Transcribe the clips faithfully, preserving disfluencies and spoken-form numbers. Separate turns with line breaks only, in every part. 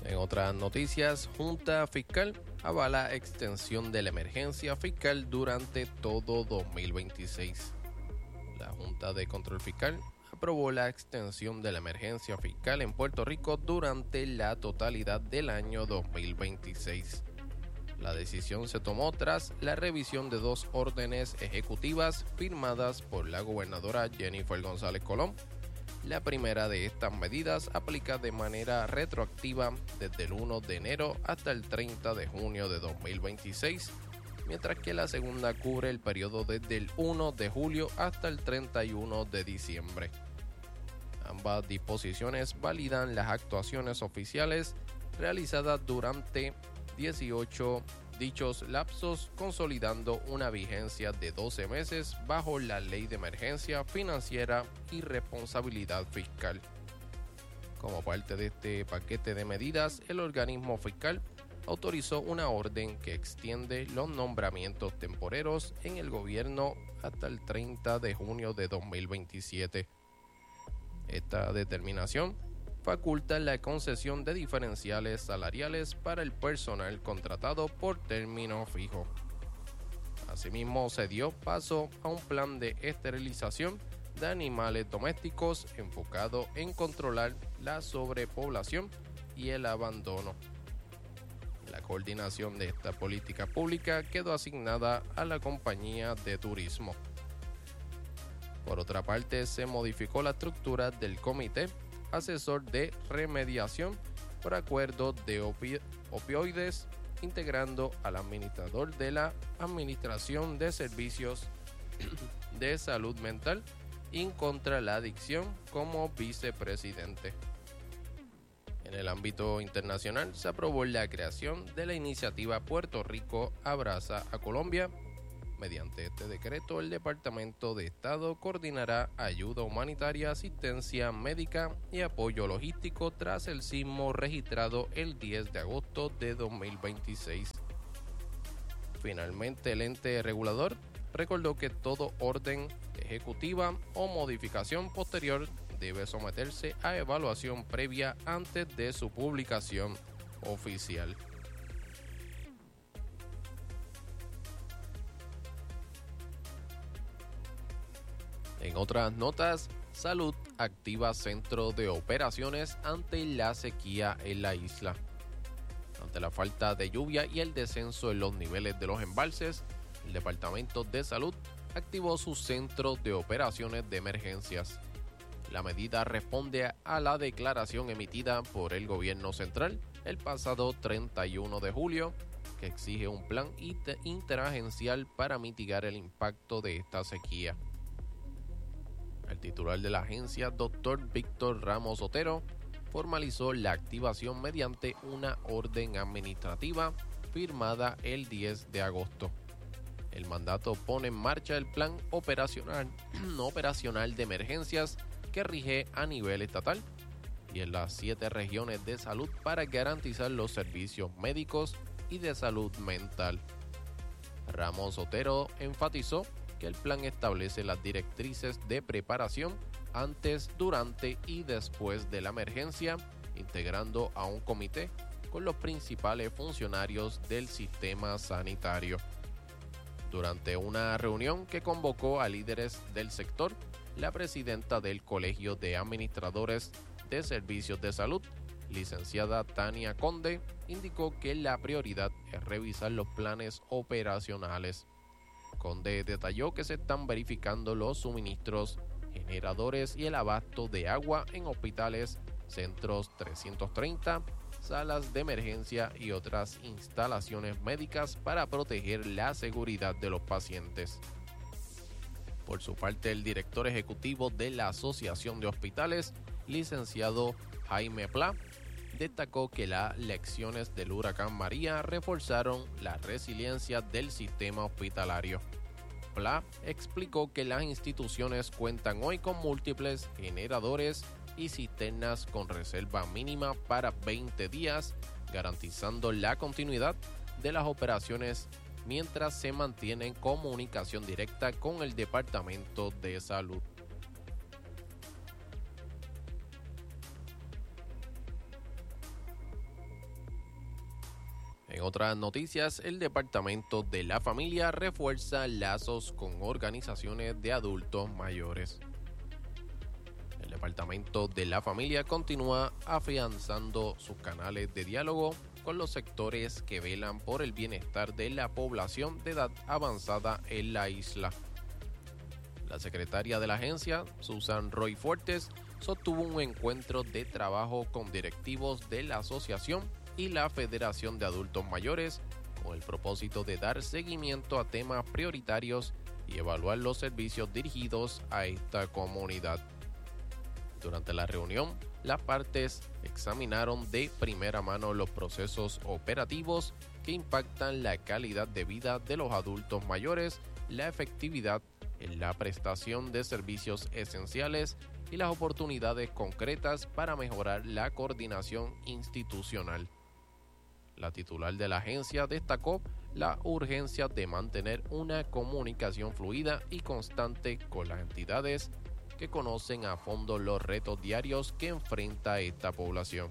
En otras noticias, Junta Fiscal avala extensión de la emergencia fiscal durante todo dos mil veintiséis. La Junta de Control Fiscal aprobó la extensión de la emergencia fiscal en Puerto Rico durante la totalidad del año dos mil veintiséis. La decisión se tomó tras la revisión de dos órdenes ejecutivas firmadas por la gobernadora Jennifer González Colón. La primera de estas medidas aplica de manera retroactiva desde el primero de enero hasta el treinta de junio de dos mil veintiséis, mientras que la segunda cubre el periodo desde el primero de julio hasta el treinta y uno de diciembre. Ambas disposiciones validan las actuaciones oficiales realizadas durante dieciocho dichos lapsos, consolidando una vigencia de doce meses bajo la Ley de Emergencia Financiera y Responsabilidad Fiscal. Como parte de este paquete de medidas, el organismo fiscal autorizó una orden que extiende los nombramientos temporeros en el gobierno hasta el treinta de junio de dos mil veintisiete. Esta determinación faculta la concesión de diferenciales salariales para el personal contratado por término fijo. Asimismo, se dio paso a un plan de esterilización de animales domésticos enfocado en controlar la sobrepoblación y el abandono. La coordinación de esta política pública quedó asignada a la compañía de turismo. Por otra parte, se modificó la estructura del Comité Asesor de Remediación por Acuerdo de opi- Opioides, integrando al administrador de la Administración de Servicios de Salud Mental y contra la Adicción como vicepresidente. En el ámbito internacional, se aprobó la creación de la iniciativa Puerto Rico Abraza a Colombia. Mediante este decreto, el Departamento de Estado coordinará ayuda humanitaria, asistencia médica y apoyo logístico tras el sismo registrado el diez de agosto de dos mil veintiséis. Finalmente, el ente regulador recordó que todo orden ejecutiva o modificación posterior debe someterse a evaluación previa antes de su publicación oficial. En otras notas, Salud activa centro de operaciones ante la sequía en la isla. Ante la falta de lluvia y el descenso en los niveles de los embalses, el Departamento de Salud activó su centro de operaciones de emergencias. La medida responde a la declaración emitida por el gobierno central el pasado treinta y uno de julio, que exige un plan interagencial para mitigar el impacto de esta sequía. El titular de la agencia, doctor Víctor Ramos Otero, formalizó la activación mediante una orden administrativa firmada el diez de agosto. El mandato pone en marcha el plan operacional, operacional de emergencias que rige a nivel estatal y en las siete regiones de salud para garantizar los servicios médicos y de salud mental. Ramos Otero enfatizó que el plan establece las directrices de preparación antes, durante y después de la emergencia, integrando a un comité con los principales funcionarios del sistema sanitario. Durante una reunión que convocó a líderes del sector, la presidenta del Colegio de Administradores de Servicios de Salud, licenciada Tania Conde, indicó que la prioridad es revisar los planes operacionales. Conde detalló que se están verificando los suministros, generadores y el abasto de agua en hospitales, centros trescientos treinta, salas de emergencia y otras instalaciones médicas para proteger la seguridad de los pacientes. Por su parte, el director ejecutivo de la Asociación de Hospitales, licenciado Jaime Pla, destacó que las lecciones del huracán María reforzaron la resiliencia del sistema hospitalario. Pla explicó que las instituciones cuentan hoy con múltiples generadores y cisternas con reserva mínima para veinte días, garantizando la continuidad de las operaciones mientras se mantiene en comunicación directa con el Departamento de Salud. En otras noticias, el Departamento de la Familia refuerza lazos con organizaciones de adultos mayores. El Departamento de la Familia continúa afianzando sus canales de diálogo con los sectores que velan por el bienestar de la población de edad avanzada en la isla. La secretaria de la agencia, Susan Roy Fortes, sostuvo un encuentro de trabajo con directivos de la asociación y la Federación de Adultos Mayores con el propósito de dar seguimiento a temas prioritarios y evaluar los servicios dirigidos a esta comunidad. Durante la reunión, las partes examinaron de primera mano los procesos operativos que impactan la calidad de vida de los adultos mayores, la efectividad en la prestación de servicios esenciales y las oportunidades concretas para mejorar la coordinación institucional. La titular de la agencia destacó la urgencia de mantener una comunicación fluida y constante con las entidades que conocen a fondo los retos diarios que enfrenta esta población.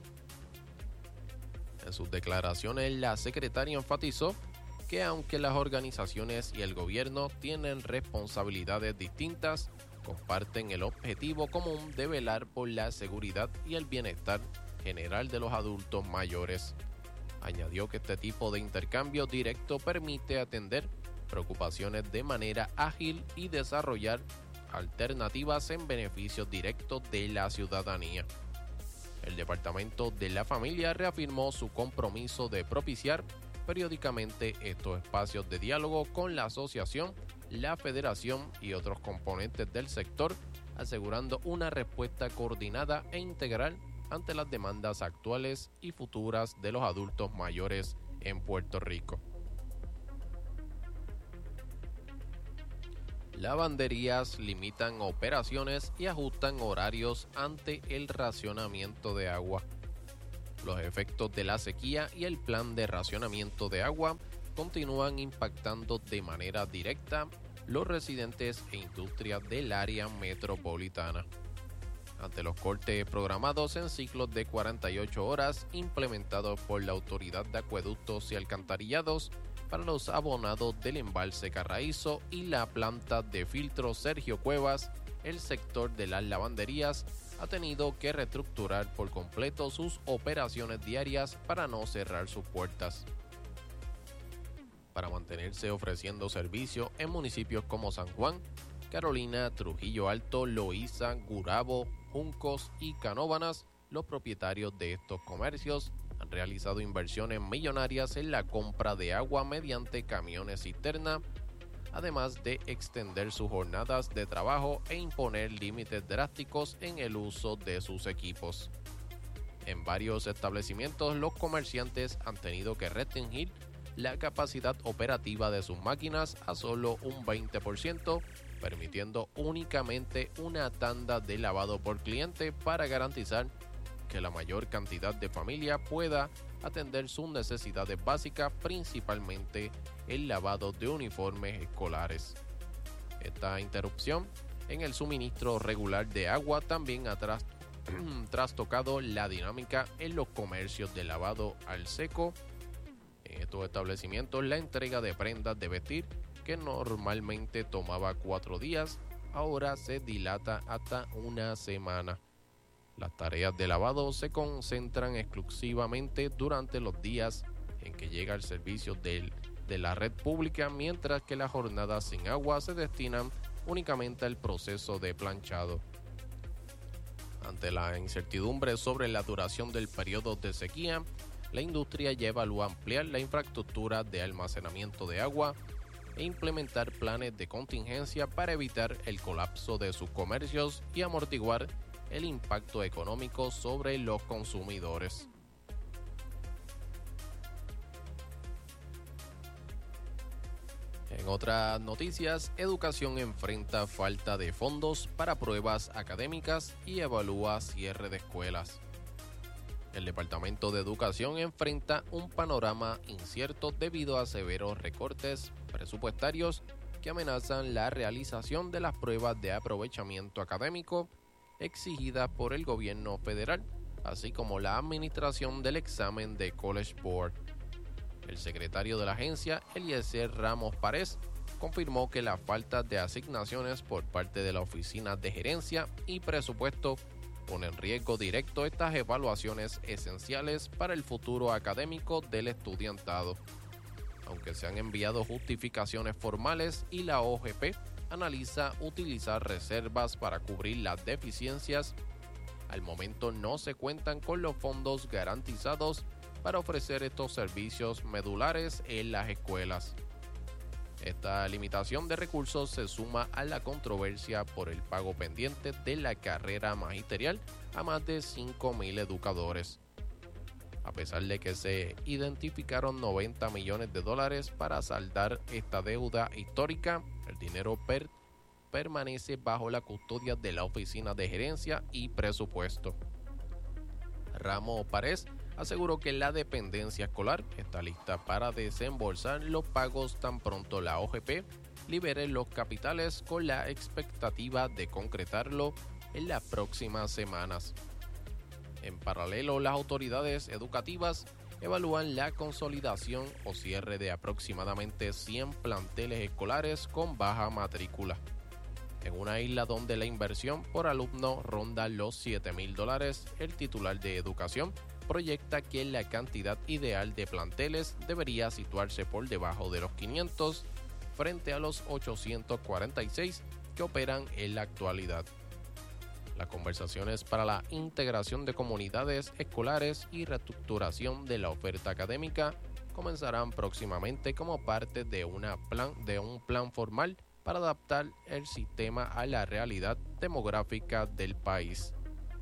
En sus declaraciones, la secretaria enfatizó que aunque las organizaciones y el gobierno tienen responsabilidades distintas, comparten el objetivo común de velar por la seguridad y el bienestar general de los adultos mayores. Añadió que este tipo de intercambio directo permite atender preocupaciones de manera ágil y desarrollar alternativas en beneficio directo de la ciudadanía. El Departamento de la Familia reafirmó su compromiso de propiciar periódicamente estos espacios de diálogo con la asociación, la federación y otros componentes del sector, asegurando una respuesta coordinada e integral ante las demandas actuales y futuras de los adultos mayores en Puerto Rico. Lavanderías limitan operaciones y ajustan horarios ante el racionamiento de agua. Los efectos de la sequía y el plan de racionamiento de agua continúan impactando de manera directa los residentes e industrias del área metropolitana. Ante los cortes programados en ciclos de cuarenta y ocho horas implementados por la Autoridad de Acueductos y Alcantarillados para los abonados del embalse Carraízo y la planta de filtro Sergio Cuevas, el sector de las lavanderías ha tenido que reestructurar por completo sus operaciones diarias para no cerrar sus puertas. Para mantenerse ofreciendo servicio en municipios como San Juan, Carolina, Trujillo Alto, Loíza, Gurabo, Juncos y Canóvanas, los propietarios de estos comercios han realizado inversiones millonarias en la compra de agua mediante camiones cisterna, además de extender sus jornadas de trabajo e imponer límites drásticos en el uso de sus equipos. En varios establecimientos, los comerciantes han tenido que restringir la capacidad operativa de sus máquinas a solo un veinte por ciento, permitiendo únicamente una tanda de lavado por cliente para garantizar que la mayor cantidad de familias pueda atender sus necesidades básicas, principalmente el lavado de uniformes escolares. Esta interrupción en el suministro regular de agua también ha tras, trastocado la dinámica en los comercios de lavado al seco. En estos establecimientos, la entrega de prendas de vestir, que normalmente tomaba cuatro días, ahora se dilata hasta una semana. Las tareas de lavado se concentran exclusivamente durante los días en que llega el servicio del, de la red pública, mientras que las jornadas sin agua se destinan únicamente al proceso de planchado. Ante la incertidumbre sobre la duración del periodo de sequía, la industria ya evalúa ampliar la infraestructura de almacenamiento de agua e implementar planes de contingencia para evitar el colapso de sus comercios y amortiguar el impacto económico sobre los consumidores. En otras noticias, Educación enfrenta falta de fondos para pruebas académicas y evalúa cierre de escuelas. El Departamento de Educación enfrenta un panorama incierto debido a severos recortes presupuestarios que amenazan la realización de las pruebas de aprovechamiento académico exigidas por el gobierno federal, así como la administración del examen de College Board. El secretario de la agencia, Eliezer Ramos Párez, confirmó que la falta de asignaciones por parte de la Oficina de Gerencia y Presupuesto pone en riesgo directo estas evaluaciones esenciales para el futuro académico del estudiantado. Aunque se han enviado justificaciones formales y la O G P analiza utilizar reservas para cubrir las deficiencias, al momento no se cuentan con los fondos garantizados para ofrecer estos servicios medulares en las escuelas. Esta limitación de recursos se suma a la controversia por el pago pendiente de la carrera magisterial a más de cinco mil educadores. A pesar de que se identificaron noventa millones de dólares para saldar esta deuda histórica, el dinero per- permanece bajo la custodia de la Oficina de Gerencia y Presupuesto. Ramos Párez aseguró que la dependencia escolar está lista para desembolsar los pagos tan pronto la O G P libere los capitales, con la expectativa de concretarlo en las próximas semanas. En paralelo, las autoridades educativas evalúan la consolidación o cierre de aproximadamente cien planteles escolares con baja matrícula. En una isla donde la inversión por alumno ronda los siete mil dólares, el titular de Educación proyecta que la cantidad ideal de planteles debería situarse por debajo de los quinientos frente a los ochocientos cuarenta y seis que operan en la actualidad. Las conversaciones para la integración de comunidades escolares y reestructuración de la oferta académica comenzarán próximamente como parte de, una plan, de un plan formal para adaptar el sistema a la realidad demográfica del país.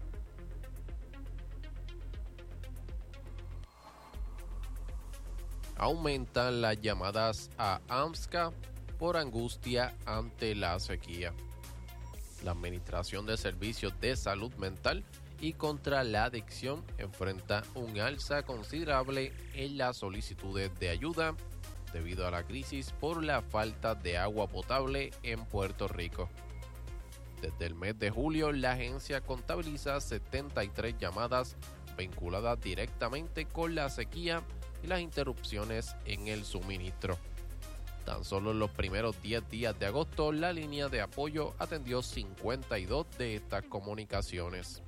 Aumentan las llamadas a AMSCA por angustia ante la sequía. La Administración de Servicios de Salud Mental y contra la Adicción enfrenta un alza considerable en las solicitudes de ayuda debido a la crisis por la falta de agua potable en Puerto Rico. Desde el mes de julio, la agencia contabiliza setenta y tres llamadas vinculadas directamente con la sequía y las interrupciones en el suministro. Tan solo en los primeros diez días de agosto, la línea de apoyo atendió cincuenta y dos de estas comunicaciones.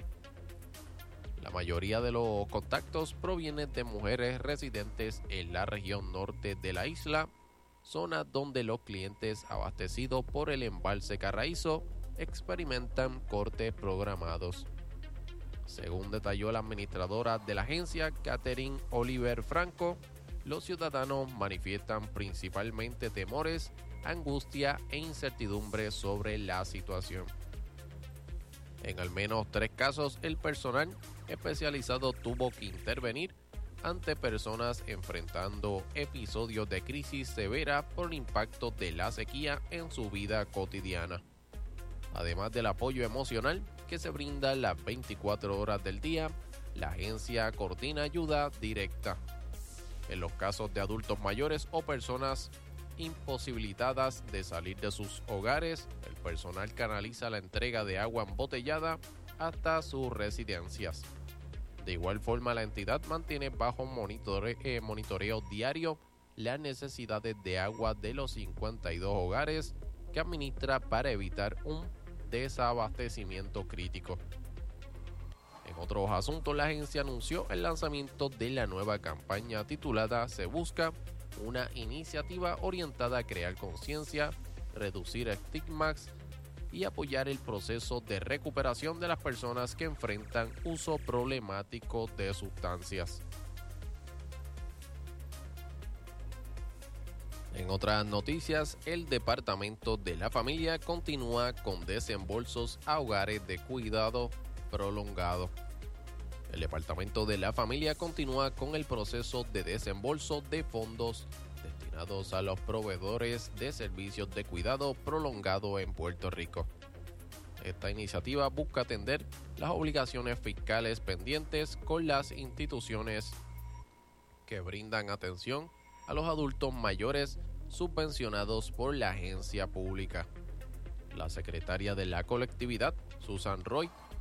La mayoría de los contactos provienen de mujeres residentes en la región norte de la isla, zona donde los clientes abastecidos por el embalse Carraízo experimentan cortes programados. Según detalló la administradora de la agencia, Catherine Oliver Franco, los ciudadanos manifiestan principalmente temores, angustia e incertidumbre sobre la situación. En al menos tres casos, el personal especializado tuvo que intervenir ante personas enfrentando episodios de crisis severa por el impacto de la sequía en su vida cotidiana. Además del apoyo emocional que se brinda las veinticuatro horas del día, la agencia coordina ayuda directa. En los casos de adultos mayores o personas imposibilitadas de salir de sus hogares, el personal canaliza la entrega de agua embotellada hasta sus residencias. De igual forma, la entidad mantiene bajo monitore, eh, monitoreo diario las necesidades de agua de los cincuenta y dos hogares que administra para evitar un desabastecimiento crítico. En otros asuntos, la agencia anunció el lanzamiento de la nueva campaña titulada Se Busca, una iniciativa orientada a crear conciencia, reducir estigmas y apoyar el proceso de recuperación de las personas que enfrentan uso problemático de sustancias. En otras noticias, el Departamento de la Familia continúa con desembolsos a hogares de cuidado prolongado. El Departamento de la Familia continúa con el proceso de desembolso de fondos destinados a los proveedores de servicios de cuidado prolongado en Puerto Rico. Esta iniciativa busca atender las obligaciones fiscales pendientes con las instituciones que brindan atención a los adultos mayores subvencionados por la agencia pública. La secretaria de la colectividad, Susan Roy,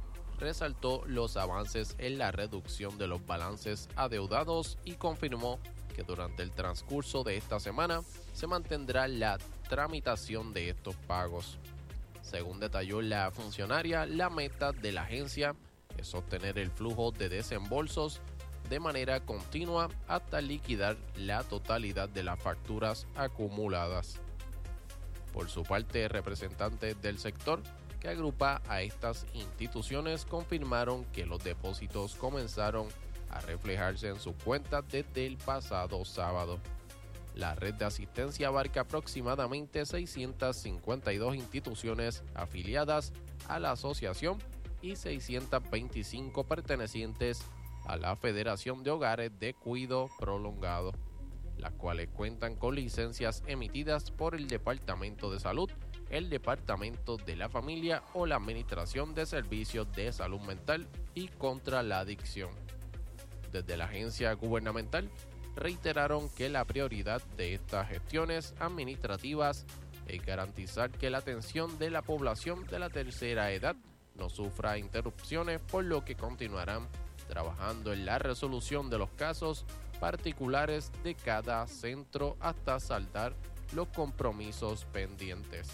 resaltó los avances en la reducción de los balances adeudados y confirmó que durante el transcurso de esta semana se mantendrá la tramitación de estos pagos. Según detalló la funcionaria, la meta de la agencia es sostener el flujo de desembolsos de manera continua hasta liquidar la totalidad de las facturas acumuladas. Por su parte, representantes del sector que agrupa a estas instituciones confirmaron que los depósitos comenzaron a reflejarse en sus cuentas desde el pasado sábado. La red de asistencia abarca aproximadamente seiscientas cincuenta y dos instituciones afiliadas a la asociación y seiscientas veinticinco pertenecientes a la Federación de Hogares de Cuidado Prolongado, las cuales cuentan con licencias emitidas por el Departamento de Salud, el Departamento de la Familia o la Administración de Servicios de Salud Mental y contra la Adicción. Desde la agencia gubernamental reiteraron que la prioridad de estas gestiones administrativas es garantizar que la atención de la población de la tercera edad no sufra interrupciones, por lo que continuarán trabajando en la resolución de los casos particulares de cada centro hasta saldar los compromisos pendientes.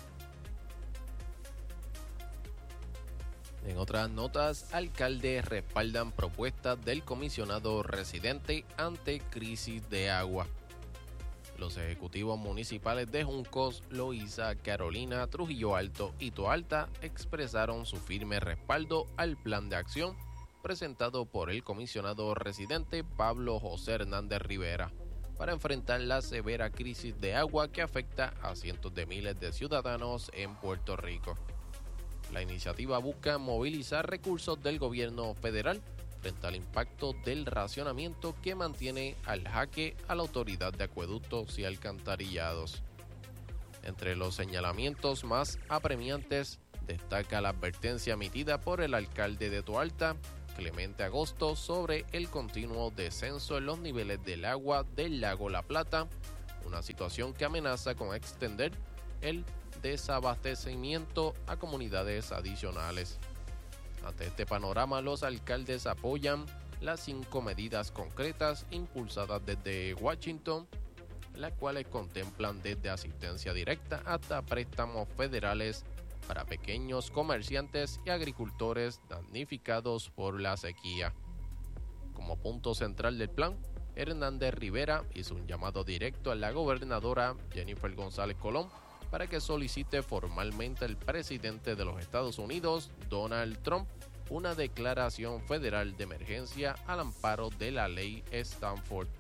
En otras notas, alcaldes respaldan propuestas del comisionado residente ante crisis de agua. Los ejecutivos municipales de Juncos, Loíza, Carolina, Trujillo Alto y Toalta expresaron su firme respaldo al plan de acción presentado por el comisionado residente Pablo José Hernández Rivera para enfrentar la severa crisis de agua que afecta a cientos de miles de ciudadanos en Puerto Rico. La iniciativa busca movilizar recursos del gobierno federal frente al impacto del racionamiento que mantiene al jaque a la Autoridad de Acueductos y Alcantarillados. Entre los señalamientos más apremiantes destaca la advertencia emitida por el alcalde de Toalta, Clemente Agosto, sobre el continuo descenso en los niveles del agua del lago La Plata, una situación que amenaza con extender el desabastecimiento a comunidades adicionales. Ante este panorama, los alcaldes apoyan las cinco medidas concretas impulsadas desde Washington, las cuales contemplan desde asistencia directa hasta préstamos federales para pequeños comerciantes y agricultores damnificados por la sequía. Como punto central del plan, Hernández Rivera hizo un llamado directo a la gobernadora Jennifer González Colón para que solicite formalmente al presidente de los Estados Unidos, Donald Trump, una declaración federal de emergencia al amparo de la ley Stanford.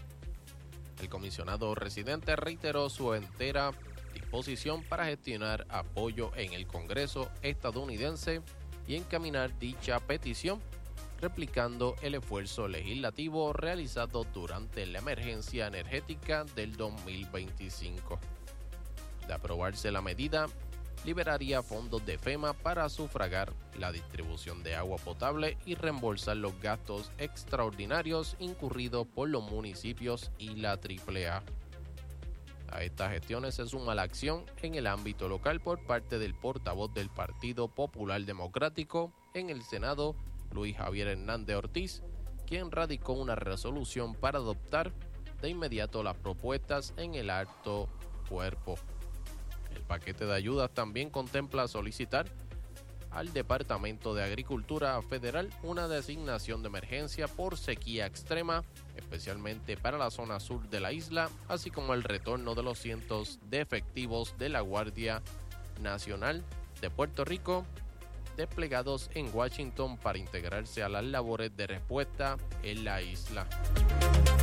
El comisionado residente reiteró su entera disposición para gestionar apoyo en el Congreso estadounidense y encaminar dicha petición, replicando el esfuerzo legislativo realizado durante la emergencia energética del dos mil veinticinco. De aprobarse la medida, liberaría fondos de FEMA para sufragar la distribución de agua potable y reembolsar los gastos extraordinarios incurridos por los municipios y la triple A. A estas gestiones se suma la acción en el ámbito local por parte del portavoz del Partido Popular Democrático en el Senado, Luis Javier Hernández Ortiz, quien radicó una resolución para adoptar de inmediato las propuestas en el alto cuerpo. El paquete de ayudas también contempla solicitar al Departamento de Agricultura Federal una designación de emergencia por sequía extrema, especialmente para la zona sur de la isla, así como el retorno de los cientos de efectivos de la Guardia Nacional de Puerto Rico desplegados en Washington para integrarse a las labores de respuesta en la isla.